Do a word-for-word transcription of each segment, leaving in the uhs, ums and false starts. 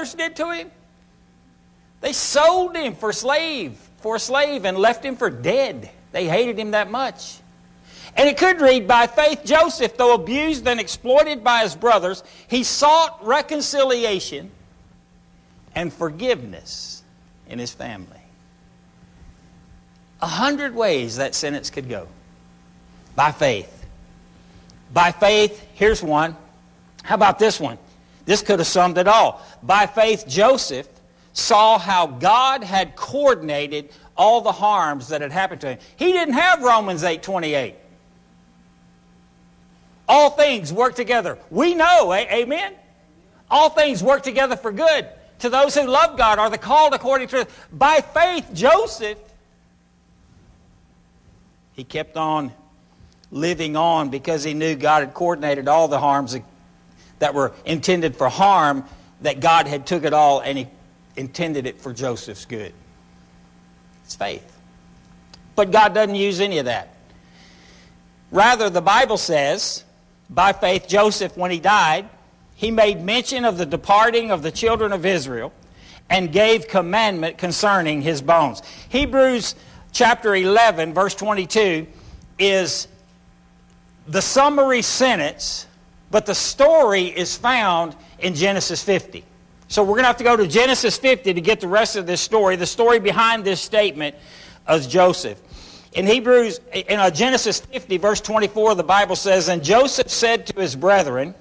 brothers did to him? They sold him for slave, for a slave and left him for dead. They hated him that much. And it could read, by faith Joseph, though abused and exploited by his brothers, he sought reconciliation and forgiveness in his family. A hundred ways that sentence could go. By faith. By faith, here's one. How about this one? This could have summed it all. By faith, Joseph saw how God had coordinated all the harms that had happened to him. He didn't have Romans eight twenty-eight. All things work together. We know, eh? Amen? All things work together for good to those who love God, are the called according to... By faith, Joseph, he kept on living on because he knew God had coordinated all the harms that were intended for harm, that God had took it all and he intended it for Joseph's good. It's faith. But God doesn't use any of that. Rather, the Bible says, by faith, Joseph, when he died, he made mention of the departing of the children of Israel and gave commandment concerning his bones. Hebrews chapter eleven, verse twenty-two, is the summary sentence, but the story is found in Genesis fifty. So we're going to have to go to Genesis fifty to get the rest of this story, the story behind this statement of Joseph. In Hebrews, in uh, Genesis fifty, verse twenty-four, the Bible says, and Joseph said to his brethren,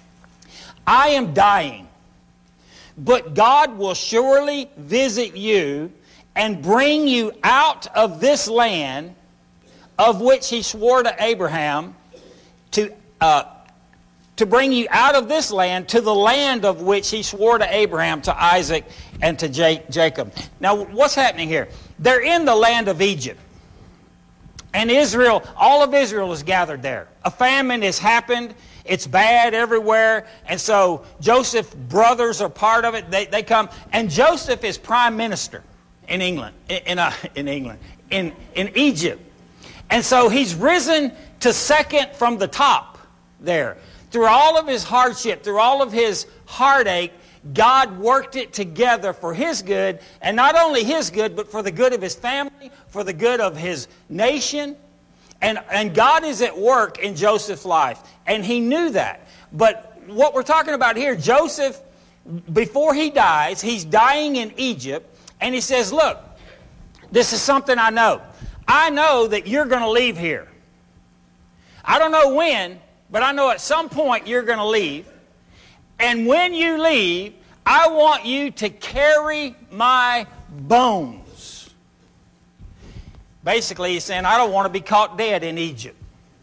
I am dying, but God will surely visit you and bring you out of this land of which he swore to Abraham, to uh, to bring you out of this land to the land of which he swore to Abraham, to Isaac, and to Jacob. Now, what's happening here? They're in the land of Egypt. And Israel, all of Israel is gathered there. A famine has happened. It's bad everywhere. And so Joseph's brothers are part of it. They, they come. And Joseph is prime minister in England, in, in, uh, in England, in, in Egypt. And so he's risen to second from the top there. Through all of his hardship, through all of his heartache, God worked it together for his good, and not only his good, but for the good of his family, for the good of his nation. And, and God is at work in Joseph's life, and he knew that. But what we're talking about here, Joseph, before he dies, he's dying in Egypt, and he says, look, this is something I know. I know that you're going to leave here. I don't know when, but I know at some point you're going to leave. And when you leave, I want you to carry my bones. Basically, he's saying, I don't want to be caught dead in Egypt.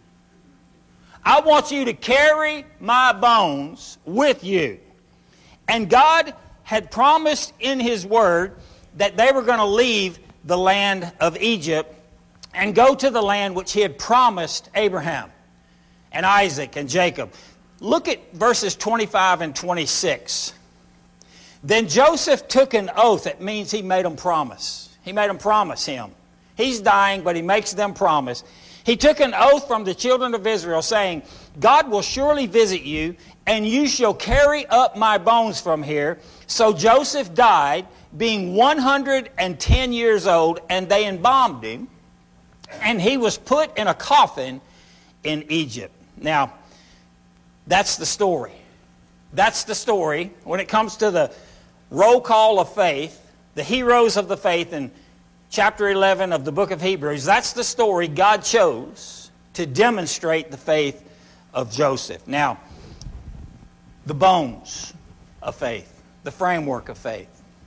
I want you to carry my bones with you. And God had promised in his word that they were going to leave the land of Egypt and go to the land which he had promised Abraham and Isaac and Jacob. Look at verses twenty-five and twenty-six. Then Joseph took an oath. It means he made them promise. He made them promise him. He's dying, but he makes them promise. He took an oath from the children of Israel, saying, God will surely visit you, and you shall carry up my bones from here. So Joseph died, being one hundred ten years old, and they embalmed him, and he was put in a coffin in Egypt. Now, that's the story. That's the story. When it comes to the roll call of faith, the heroes of the faith in chapter eleven of the book of Hebrews, that's the story God chose to demonstrate the faith of Joseph. Now, the bones of faith, the framework of faith.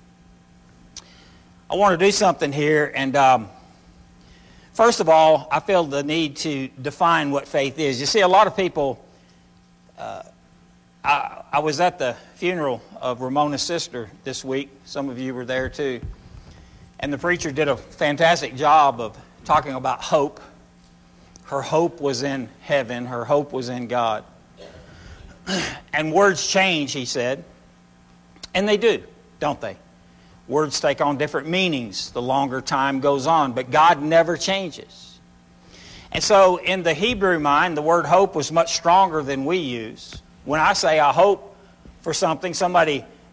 I want to do something here, and um, first of all, I feel the need to define what faith is. You see, a lot of people... Uh, I, I was at the funeral of Ramona's sister this week. Some of you were there too. And the preacher did a fantastic job of talking about hope. Her hope was in heaven. Her hope was in God. And words change, he said. And they do, don't they? Words take on different meanings the longer time goes on. But God never changes. And so in the Hebrew mind, the word hope was much stronger than we use. When I say I hope for something, somebody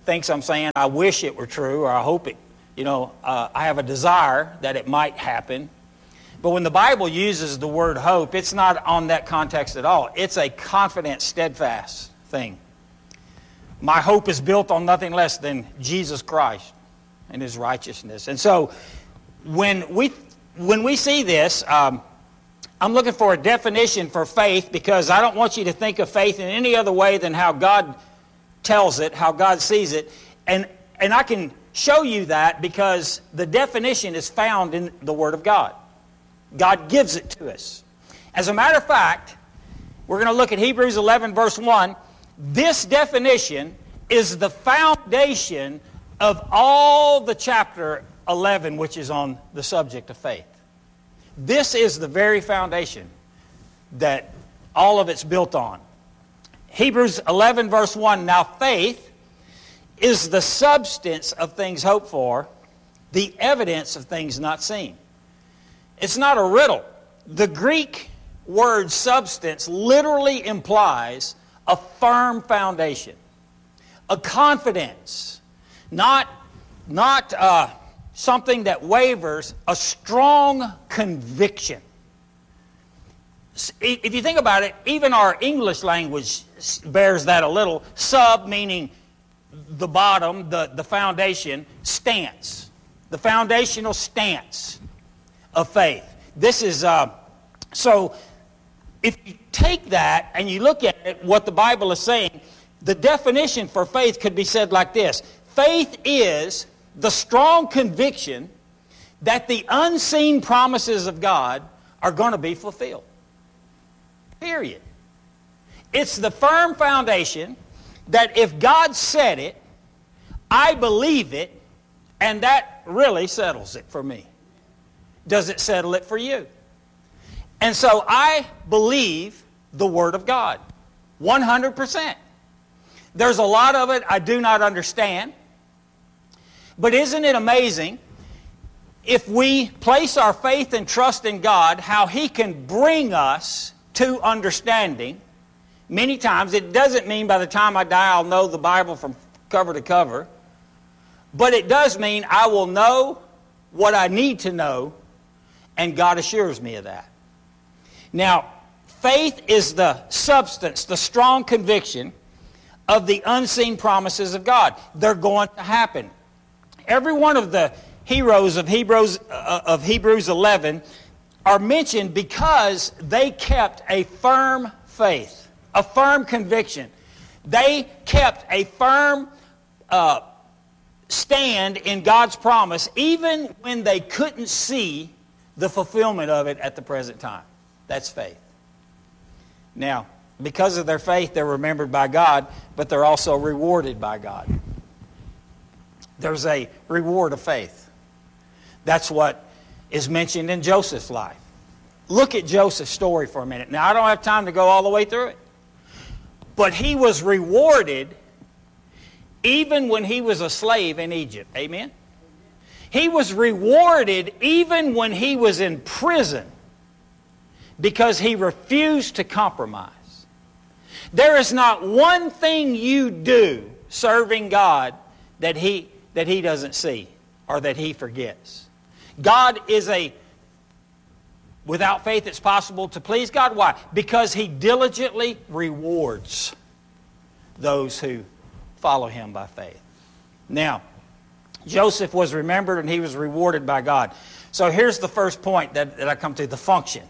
thinks I'm saying I wish it were true, or I hope it, you know, uh, I have a desire that it might happen. But when the Bible uses the word hope, it's not on that context at all. It's a confident, steadfast thing. My hope is built on nothing less than Jesus Christ and His righteousness. And so when we when we see this, um, I'm looking for a definition for faith, because I don't want you to think of faith in any other way than how God tells it, how God sees it. And, and I can show you that because the definition is found in the Word of God. God gives it to us. As a matter of fact, we're going to look at Hebrews eleven, verse one. This definition is the foundation of all the chapter eleven, which is on the subject of faith. This is the very foundation that all of it's built on. Hebrews eleven, verse one. Now faith is the substance of things hoped for, the evidence of things not seen. It's not a riddle. The Greek word substance literally implies a firm foundation, a confidence, not, not uh, something that wavers, a strong conviction. If you think about it, even our English language bears that a little. Sub meaning the bottom, the, the foundation, stance. The foundational stance of faith. This is, uh, so if you take that and you look at it, what the Bible is saying, the definition for faith could be said like this. Faith is the strong conviction that the unseen promises of God are going to be fulfilled. Period. It's the firm foundation that if God said it, I believe it, and that really settles it for me. Does it settle it for you? And so I believe the Word of God, one hundred percent. There's a lot of it I do not understand. But isn't it amazing, if we place our faith and trust in God, how He can bring us to understanding? Many times, it doesn't mean by the time I die I'll know the Bible from cover to cover. But it does mean I will know what I need to know, and God assures me of that. Now, faith is the substance, the strong conviction of the unseen promises of God. They're going to happen. Every one of the heroes of Hebrews, uh, of Hebrews eleven are mentioned because they kept a firm faith, a firm conviction. They kept a firm uh, stand in God's promise, even when they couldn't see the fulfillment of it at the present time. That's faith. Now, because of their faith, they're remembered by God, but they're also rewarded by God. There's a reward of faith. That's what is mentioned in Joseph's life. Look at Joseph's story for a minute. Now, I don't have time to go all the way through it. But he was rewarded even when he was a slave in Egypt. Amen? He was rewarded even when he was in prison because he refused to compromise. There is not one thing you do serving God that he, that he doesn't see or that he forgets. God is a, without faith it's possible to please God. Why? Because He diligently rewards those who follow Him by faith. Now, Joseph was remembered and he was rewarded by God. So here's the first point that, that I come to, the function.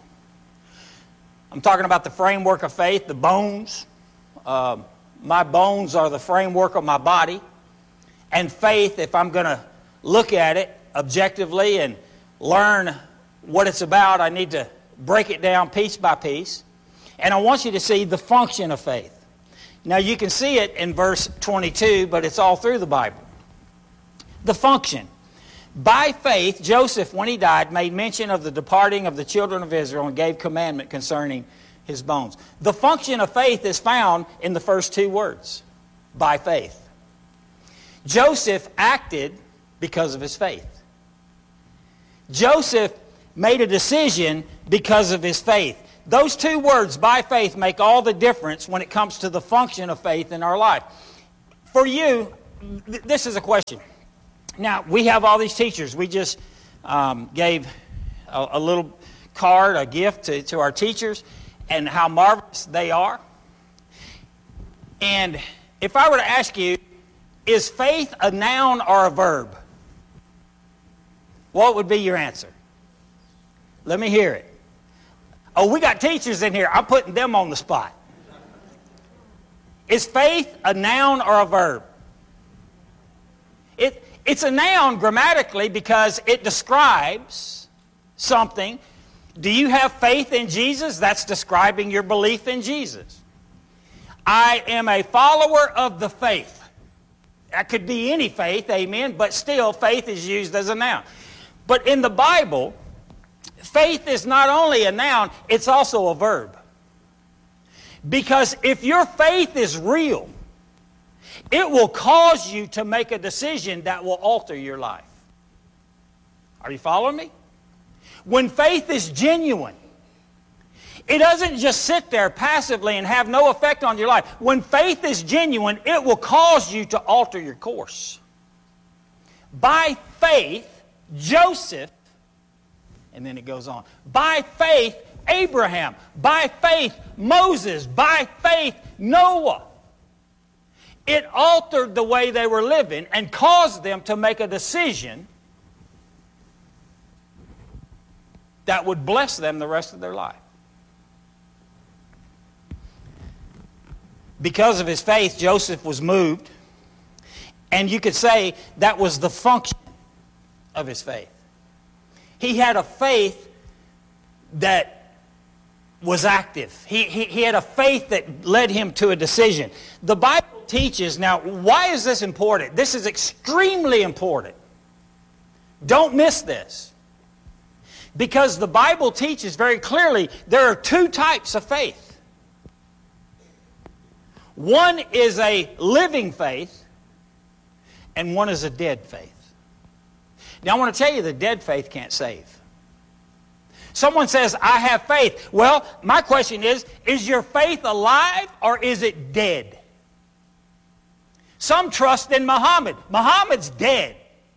I'm talking about the framework of faith, the bones. Uh, my bones are the framework of my body. And faith, if I'm going to look at it objectively and learn what it's about, I need to break it down piece by piece. And I want you to see the function of faith. Now you can see it in verse twenty-two, but it's all through the Bible. The function. By faith, Joseph, when he died, made mention of the departing of the children of Israel and gave commandment concerning his bones. The function of faith is found in the first two words. By faith. Joseph acted because of his faith. Joseph made a decision because of his faith. Those two words, by faith, make all the difference when it comes to the function of faith in our life. For you, th- this is a question. Now, we have all these teachers. We just um, gave a, a little card, a gift to, to our teachers, and how marvelous they are. And if I were to ask you, is faith a noun or a verb? What would be your answer? Let me hear it. Oh, we got teachers in here. I'm putting them on the spot. Is faith a noun or a verb? It, it's a noun grammatically because it describes something. Do you have faith in Jesus? That's describing your belief in Jesus. I am a follower of the faith. That could be any faith, amen, but still faith is used as a noun. But in the Bible, faith is not only a noun, it's also a verb. Because if your faith is real, it will cause you to make a decision that will alter your life. Are you following me? When faith is genuine, it doesn't just sit there passively and have no effect on your life. When faith is genuine, it will cause you to alter your course. By faith, Joseph, and then it goes on. By faith, Abraham. By faith, Moses. By faith, Noah. It altered the way they were living and caused them to make a decision that would bless them the rest of their life. Because of his faith, Joseph was moved. And you could say that was the function of his faith. He had a faith that was active. He, he, he had a faith that led him to a decision. The Bible teaches, now why is this important? This is extremely important. Don't miss this. Because the Bible teaches very clearly there are two types of faith. One is a living faith, and one is a dead faith. Now I want to tell you, the dead faith can't save. Someone says, I have faith. Well, my question is, is your faith alive or is it dead? Some trust in Muhammad. Muhammad's dead.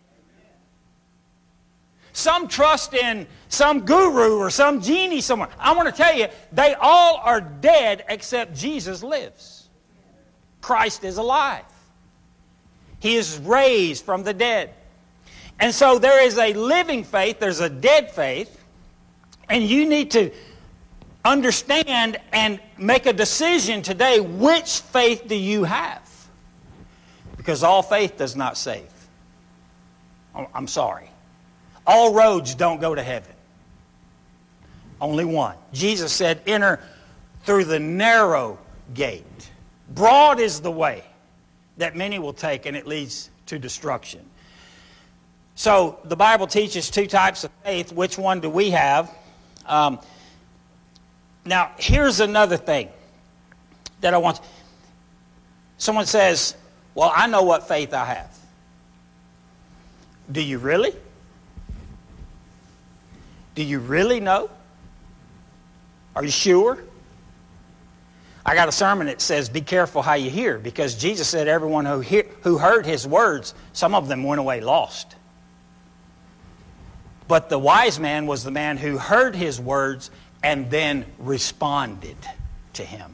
Some trust in some guru or some genie somewhere. I want to tell you, they all are dead except Jesus lives. Christ is alive. He is raised from the dead. And so there is a living faith, there's a dead faith, and you need to understand and make a decision today, which faith do you have? Because all faith does not save. I'm sorry. All roads don't go to heaven. Only one. Jesus said, enter through the narrow gate. Broad is the way that many will take, and it leads to destruction. So the Bible teaches two types of faith. Which one do we have? Um, now, here's another thing that I want. Someone says, well, I know what faith I have. Do you really? Do you really know? Are you sure? I got a sermon that says, be careful how you hear, because Jesus said everyone who, hear, who heard his words, some of them went away lost. But the wise man was the man who heard his words and then responded to him.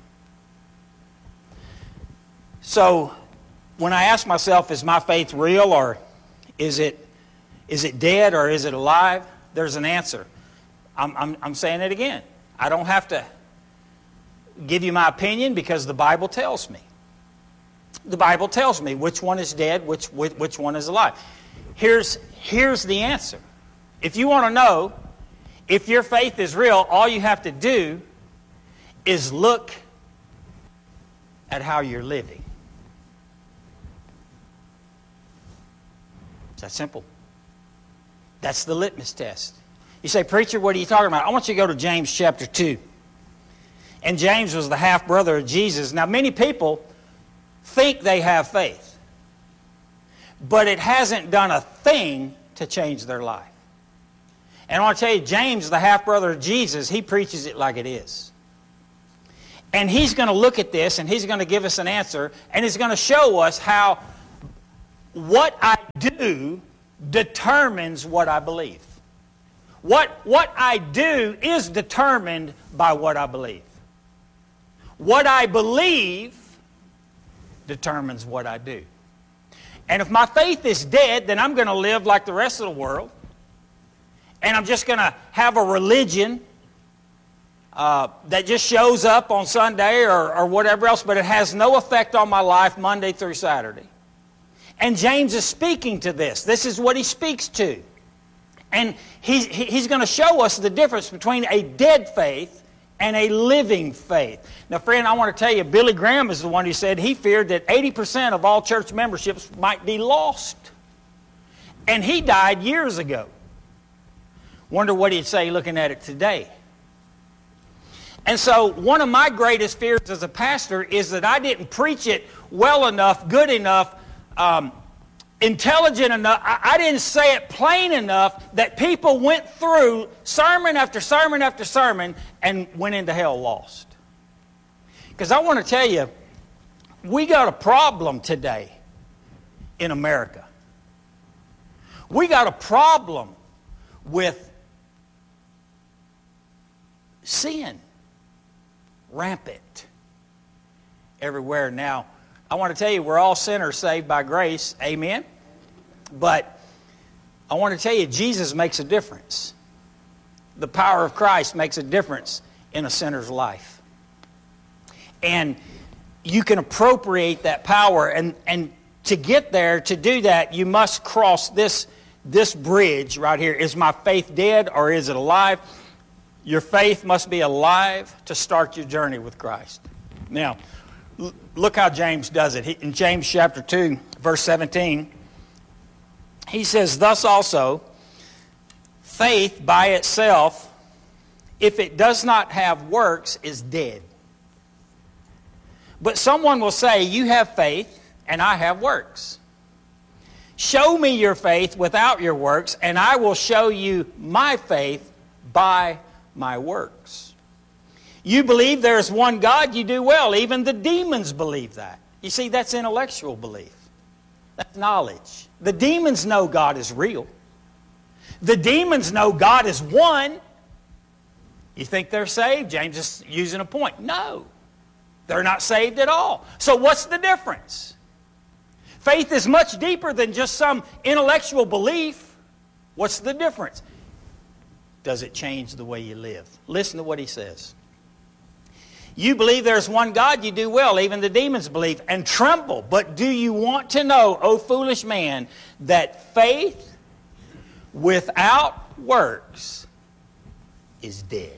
So when I ask myself, is my faith real, or is it, is it dead, or is it alive? There's an answer. I'm, I'm, I'm saying it again. I don't have to give you my opinion because the Bible tells me. The Bible tells me which one is dead, which, which, which one is alive. Here's, here's the answer. If you want to know if your faith is real, all you have to do is look at how you're living. It's that simple. That's the litmus test. You say, preacher, what are you talking about? I want you to go to James chapter two. And James was the half-brother of Jesus. Now, many people think they have faith, but it hasn't done a thing to change their life. And I want to tell you, James, the half-brother of Jesus, he preaches it like it is. And he's going to look at this, and he's going to give us an answer, and he's going to show us how what I do determines what I believe. What, what I do is determined by what I believe. What I believe determines what I do. And if my faith is dead, then I'm going to live like the rest of the world. And I'm just going to have a religion uh, that just shows up on Sunday or, or whatever else, but it has no effect on my life Monday through Saturday. And James is speaking to this. This is what he speaks to. And he's, he's going to show us the difference between a dead faith and a living faith. Now, friend, I want to tell you, Billy Graham is the one who said he feared that eighty percent of all church memberships might be lost. And he died years ago. Wonder what he'd say looking at it today. And so one of my greatest fears as a pastor is that I didn't preach it well enough, good enough, um, intelligent enough. I, I didn't say it plain enough that people went through sermon after sermon after sermon and went into hell lost. Because I want to tell you, we got a problem today in America. We got a problem with sin rampant everywhere now. I want to tell you, we're all sinners saved by grace. Amen. But I want to tell you, Jesus makes a difference. The power of Christ makes a difference in a sinner's life. And you can appropriate that power. And, and to get there, to do that, you must cross this, this bridge right here. Is my faith dead or is it alive? Your faith must be alive to start your journey with Christ. Now, l- look how James does it. He, in James chapter two, verse seventeen, he says, "Thus also, faith by itself, if it does not have works, is dead. But someone will say, you have faith, and I have works. Show me your faith without your works, and I will show you my faith by my works. You believe there is one God, you do well. Even the demons believe that." You see, that's intellectual belief. That's knowledge. The demons know God is real. The demons know God is one. You think they're saved? James is using a point. No, they're not saved at all. So what's the difference? Faith is much deeper than just some intellectual belief. What's the difference? Does it change the way you live? Listen to what he says. You believe there's one God, you do well. Even the demons believe and tremble. But do you want to know, O foolish man, that faith without works is dead?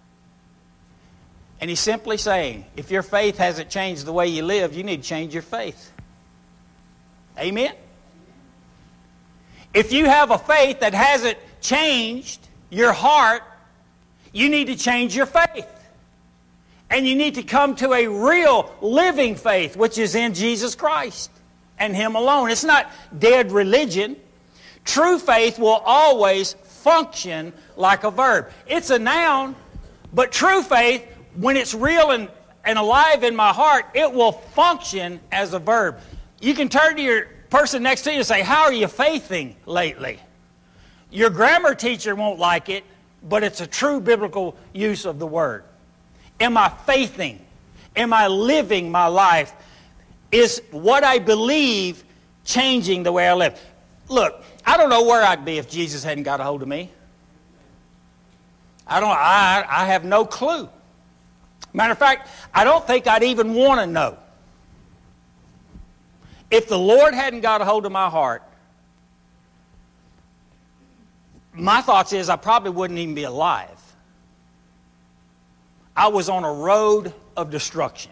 And he's simply saying, if your faith hasn't changed the way you live, you need to change your faith. Amen? If you have a faith that hasn't changed your heart, you need to change your faith. And you need to come to a real living faith, which is in Jesus Christ and Him alone. It's not dead religion. True faith will always function like a verb. It's a noun, but true faith, when it's real and, and alive in my heart, it will function as a verb. You can turn to your person next to you and say, how are you faithing lately? Your grammar teacher won't like it, but it's a true biblical use of the word. Am I faithing? Am I living my life? Is what I believe changing the way I live? Look, I don't know where I'd be if Jesus hadn't got a hold of me. I don't. I, I have no clue. Matter of fact, I don't think I'd even want to know. If the Lord hadn't got a hold of my heart, my thoughts is I probably wouldn't even be alive. I was on a road of destruction.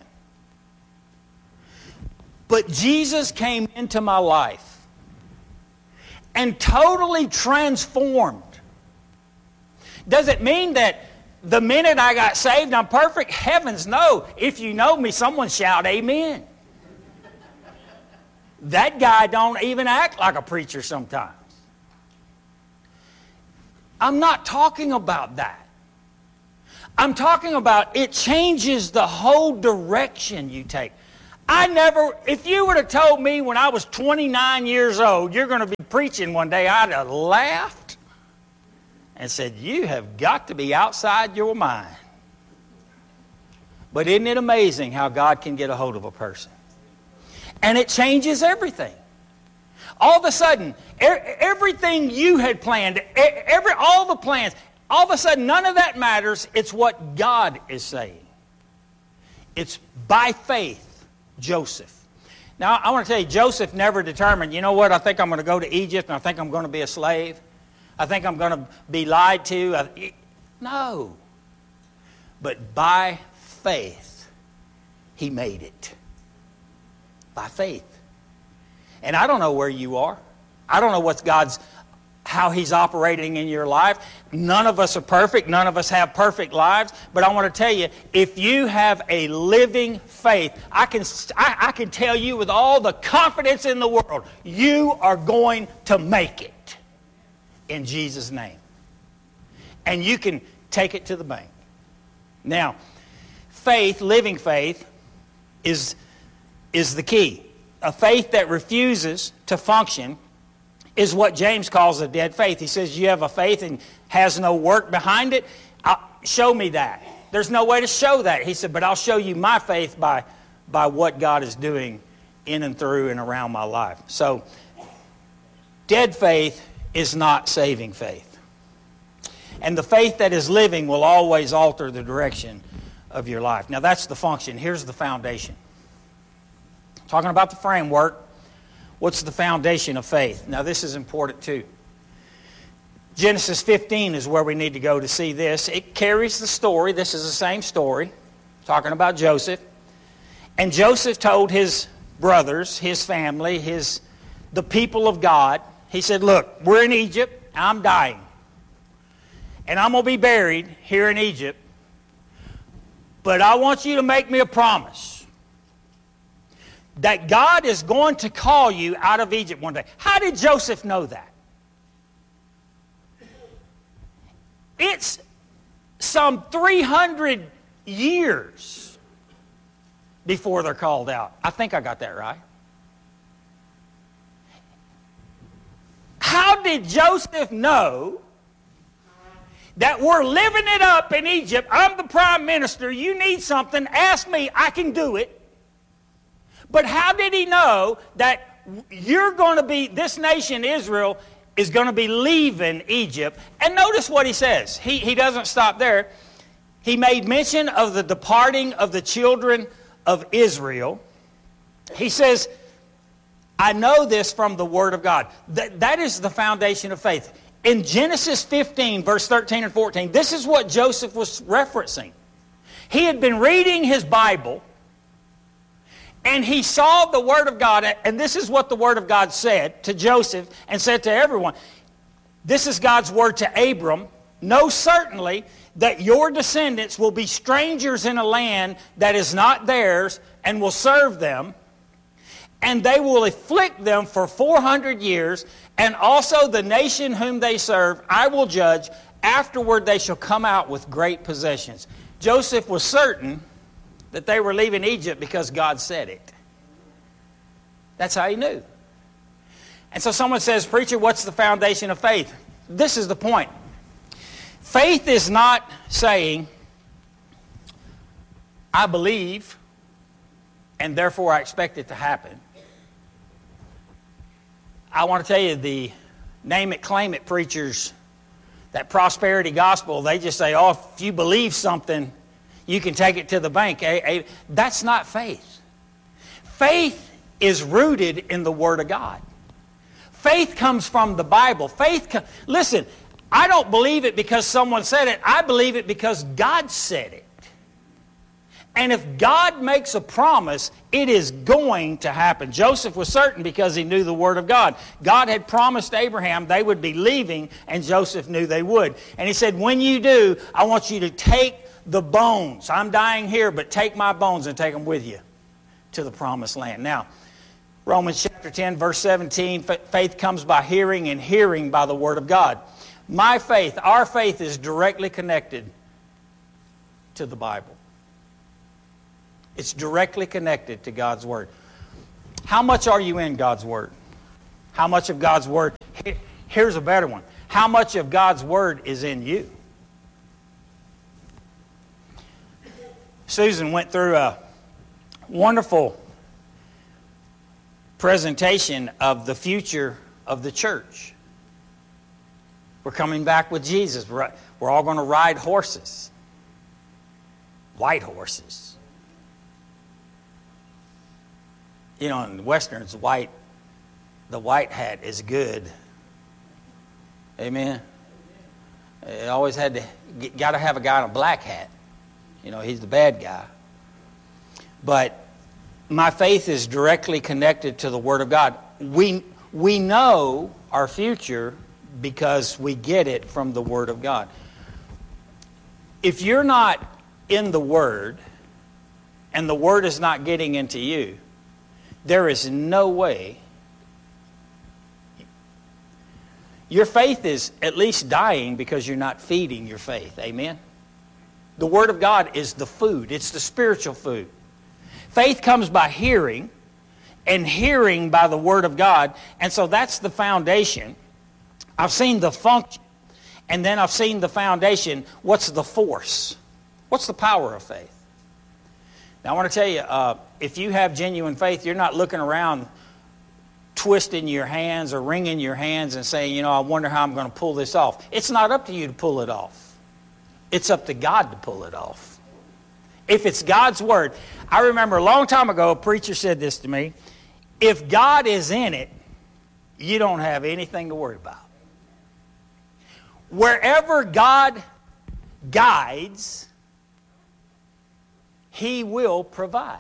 But Jesus came into my life and totally transformed. Does it mean that the minute I got saved I'm perfect? Heavens no. If you know me, someone shout amen. That guy don't even act like a preacher sometimes. I'm not talking about that. I'm talking about it changes the whole direction you take. I never, if you would have told me when I was twenty-nine years old, you're going to be preaching one day, I'd have laughed and said, you have got to be outside your mind. But isn't it amazing how God can get a hold of a person? And it changes everything. All of a sudden, everything you had planned, every, all the plans, all of a sudden, none of that matters. It's what God is saying. It's by faith, Joseph. Now, I want to tell you, Joseph never determined, you know what, I think I'm going to go to Egypt and I think I'm going to be a slave. I think I'm going to be lied to. No. But by faith, he made it. By faith. And I don't know where you are. I don't know what's God's, how He's operating in your life. None of us are perfect. None of us have perfect lives. But I want to tell you, if you have a living faith, I can, I, I can tell you with all the confidence in the world, you are going to make it in Jesus' name. And you can take it to the bank. Now, faith, living faith, is, is the key. A faith that refuses to function is what James calls a dead faith. He says, you have a faith and has no work behind it. I'll, show me that. There's no way to show that. He said, but I'll show you my faith by, by what God is doing in and through and around my life. So, dead faith is not saving faith. And the faith that is living will always alter the direction of your life. Now, that's the function. Here's the foundation. Talking about the framework, what's the foundation of faith? Now, this is important too. Genesis fifteen is where we need to go to see this. It carries the story. This is the same story, talking about Joseph. And Joseph told his brothers, his family, his the people of God, he said, look, we're in Egypt, I'm dying. And I'm going to be buried here in Egypt. But I want you to make me a promise that God is going to call you out of Egypt one day. How did Joseph know that? It's some three hundred years before they're called out. I think I got that right. How did Joseph know that we're living it up in Egypt? I'm the prime minister. You need something. Ask me. I can do it. But how did he know that you're going to be, this nation, Israel, is going to be leaving Egypt? And notice what he says. He, he doesn't stop there. He made mention of the departing of the children of Israel. He says, I know this from the Word of God. That, that is the foundation of faith. In Genesis fifteen, verse thirteen and fourteen, this is what Joseph was referencing. He had been reading his Bible, and he saw the Word of God, and this is what the Word of God said to Joseph and said to everyone. This is God's word to Abram. Know certainly that your descendants will be strangers in a land that is not theirs and will serve them, and they will afflict them for four hundred years, and also the nation whom they serve I will judge. Afterward they shall come out with great possessions. Joseph was certain that they were leaving Egypt because God said it. That's how he knew. And so someone says, preacher, what's the foundation of faith? This is the point. Faith is not saying, I believe, and therefore I expect it to happen. I want to tell you, the name it, claim it preachers, that prosperity gospel, they just say, oh, if you believe something, you can take it to the bank. That's not faith. Faith is rooted in the Word of God. Faith comes from the Bible. Faith, com- listen, I don't believe it because someone said it. I believe it because God said it. And if God makes a promise, it is going to happen. Joseph was certain because he knew the Word of God. God had promised Abraham they would be leaving, and Joseph knew they would. And he said, when you do, I want you to take the bones. I'm dying here, but take my bones and take them with you to the promised land. Now, Romans chapter ten, verse seventeen, faith comes by hearing, and hearing by the Word of God. My faith, our faith is directly connected to the Bible. It's directly connected to God's Word. How much are you in God's Word? How much of God's Word? Here's a better one. How much of God's Word is in you? Susan went through a wonderful presentation of the future of the church. We're coming back with Jesus. We're, we're all going to ride horses. White horses. You know, in Westerns, white, the white hat is good. Amen. It always had to, got to have a guy in a black hat. You know, he's the bad guy. But my faith is directly connected to the Word of God. We, we know our future because we get it from the Word of God. If you're not in the Word and the Word is not getting into you, there is no way. Your faith is at least dying because you're not feeding your faith. Amen? The Word of God is the food. It's the spiritual food. Faith comes by hearing, and hearing by the Word of God. And so that's the foundation. I've seen the function, and then I've seen the foundation. What's the force? What's the power of faith? Now I want to tell you, uh, if you have genuine faith, you're not looking around twisting your hands or wringing your hands and saying, you know, I wonder how I'm going to pull this off. It's not up to you to pull it off. It's up to God to pull it off. If it's God's Word. I remember a long time ago, a preacher said this to me. If God is in it, you don't have anything to worry about. Wherever God guides, He will provide.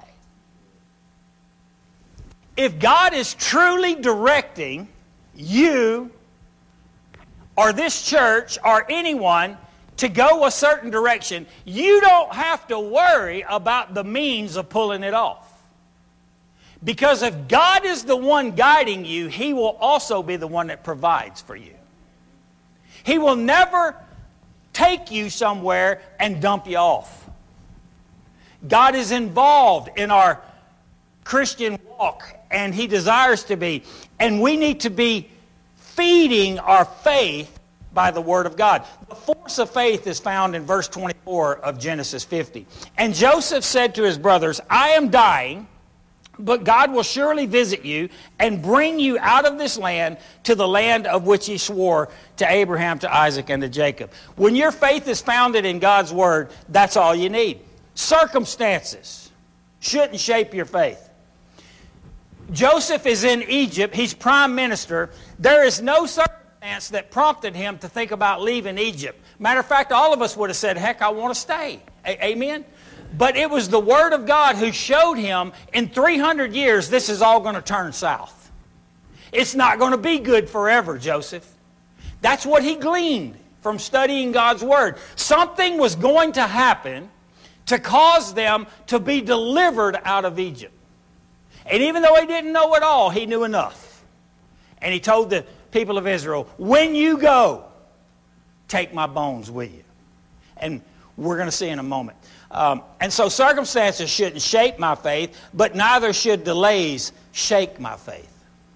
If God is truly directing you or this church or anyone to go a certain direction, you don't have to worry about the means of pulling it off. Because if God is the one guiding you, He will also be the one that provides for you. He will never take you somewhere and dump you off. God is involved in our Christian walk, and He desires to be. And we need to be feeding our faith by the Word of God. The force of faith is found in verse twenty-four of Genesis fifty. And Joseph said to his brothers, I am dying, but God will surely visit you and bring you out of this land to the land of which He swore to Abraham, to Isaac, and to Jacob. When your faith is founded in God's Word, that's all you need. Circumstances shouldn't shape your faith. Joseph is in Egypt. He's prime minister. There is no circumstance that prompted him to think about leaving Egypt. Matter of fact, all of us would have said, heck, I want to stay. A- Amen? But it was the Word of God who showed him in three hundred years this is all going to turn south. It's not going to be good forever, Joseph. That's what he gleaned from studying God's Word. Something was going to happen to cause them to be delivered out of Egypt. And even though he didn't know it all, he knew enough. And he told the people of Israel, when you go, take my bones with you. And we're going to see in a moment. Um, and so circumstances shouldn't shape my faith, but neither should delays shake my faith.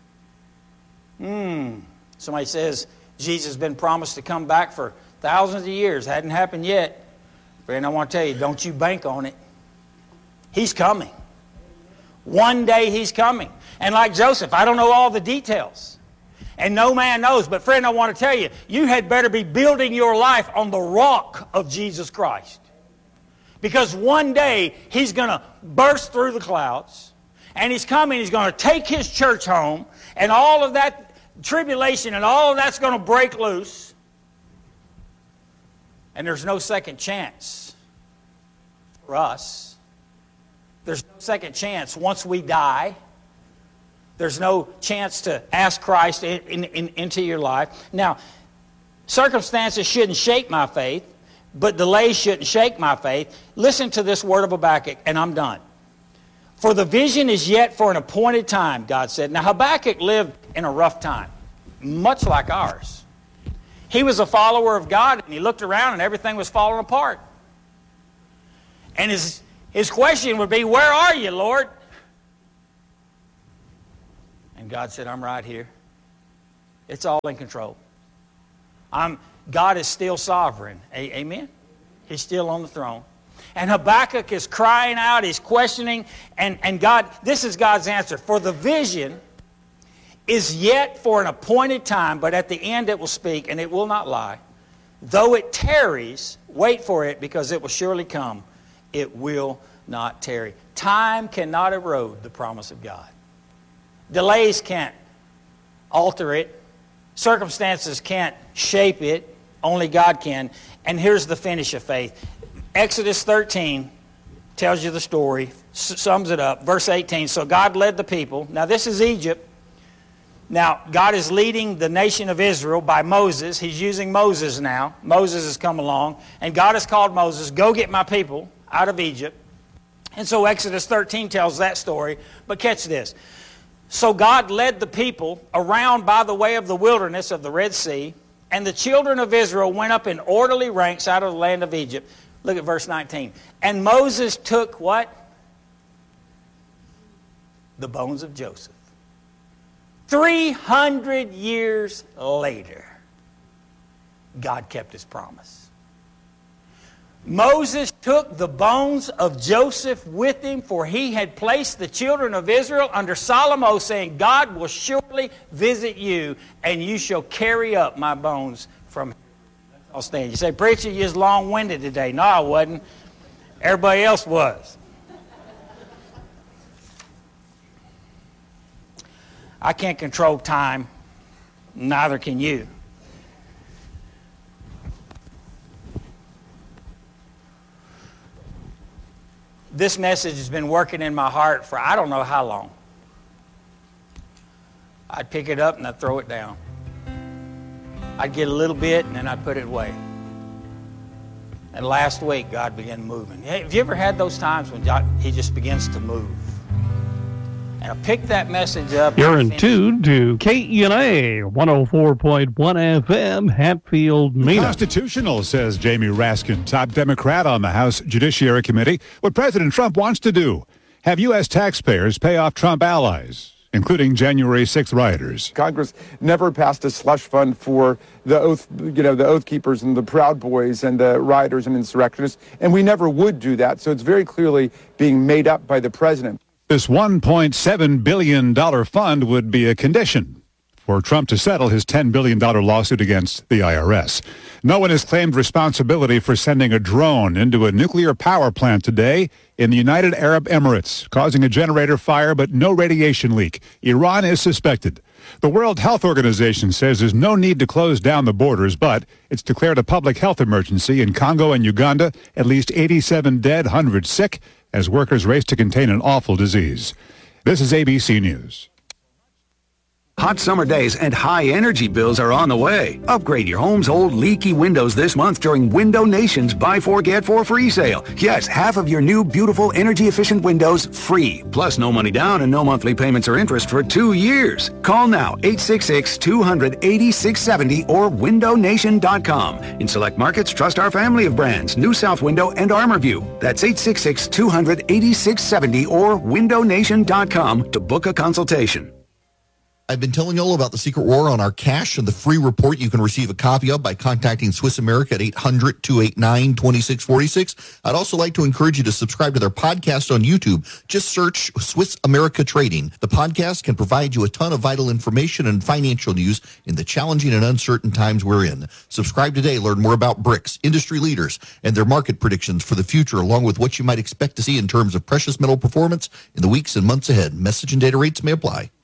Hmm. Somebody says Jesus has been promised to come back for thousands of years. Hadn't happened yet. Friend, I want to tell you, don't you bank on it. He's coming. One day He's coming. And like Joseph, I don't know all the details. And no man knows. But friend, I want to tell you, you had better be building your life on the rock of Jesus Christ. Because one day He's going to burst through the clouds. And He's coming, He's going to take His church home. And all of that tribulation and all of that's going to break loose. And there's no second chance for us. There's no second chance once we die. There's no chance to ask Christ in, in, in, into your life. Now, circumstances shouldn't shake my faith, but delays shouldn't shake my faith. Listen to this word of Habakkuk, and I'm done. For the vision is yet for an appointed time, God said. Now, Habakkuk lived in a rough time, much like ours. He was a follower of God, and he looked around, and everything was falling apart. And his His question would be, where are you, Lord? And God said, I'm right here. It's all in control. I'm, God is still sovereign. A- amen? He's still on the throne. And Habakkuk is crying out, he's questioning, and, and God, this is God's answer. For the vision is yet for an appointed time, but at the end it will speak, and it will not lie. Though it tarries, wait for it, because it will surely come. It will not tarry. Time cannot erode the promise of God. Delays can't alter it. Circumstances can't shape it. Only God can. And here's the finish of faith. Exodus thirteen tells you the story, sums it up. Verse eighteen, so God led the people. Now this is Egypt. Now God is leading the nation of Israel by Moses. He's using Moses now. Moses has come along. And God has called Moses, go get my people out of Egypt. And so Exodus thirteen tells that story. But catch this. So God led the people around by the way of the wilderness of the Red Sea. And the children of Israel went up in orderly ranks out of the land of Egypt. Look at verse nineteen. And Moses took what? The bones of Joseph. three hundred years later, God kept his promise. Moses took the bones of Joseph with him, for he had placed the children of Israel under solemn oath, saying, God will surely visit you, and you shall carry up my bones from him. I'll stand. You say, preacher, you're just long-winded today. No, I wasn't. Everybody else was. I can't control time. Neither can you. This message has been working in my heart for I don't know how long. I'd pick it up and I'd throw it down. I'd get a little bit and then I'd put it away. And last week, God began moving. Have you ever had those times when God, He just begins to move? And I picked that message up. You're in tune to K E N A one oh four point one F M, Hatfield, Mena. Constitutional, says Jamie Raskin, top Democrat on the House Judiciary Committee. What President Trump wants to do, have U S taxpayers pay off Trump allies, including January sixth rioters. Congress never passed a slush fund for the oath, you know, the Oath Keepers and the Proud Boys and the rioters and insurrectionists, and we never would do that. So it's very clearly being made up by the president. This one point seven billion dollars fund would be a condition for Trump to settle his ten billion dollars lawsuit against the I R S. No one has claimed responsibility for sending a drone into a nuclear power plant today in the United Arab Emirates, causing a generator fire but no radiation leak. Iran is suspected. The World Health Organization says there's no need to close down the borders, but it's declared a public health emergency in Congo and Uganda. At least eighty-seven dead, hundreds sick, as workers race to contain an awful disease. This is A B C News. Hot summer days and high energy bills are on the way. Upgrade your home's old leaky windows this month during Window Nation's Buy Four Get Four free sale. Yes, half of your new beautiful energy efficient windows free. Plus no money down and no monthly payments or interest for two years. Call now eight six six, two hundred, eighty-six seventy or window nation dot com. In select markets, trust our family of brands, New South Window and ArmorView. That's eight six six, two hundred, eighty-six seventy or window nation dot com to book a consultation. I've been telling you all about the secret war on our cash and the free report you can receive a copy of by contacting Swiss America at eight hundred, two eight nine, two six four six. I'd also like to encourage you to subscribe to their podcast on YouTube. Just search Swiss America Trading. The podcast can provide you a ton of vital information and financial news in the challenging and uncertain times we're in. Subscribe today. Learn more about BRICS, industry leaders, and their market predictions for the future, along with what you might expect to see in terms of precious metal performance in the weeks and months ahead. Message and data rates may apply.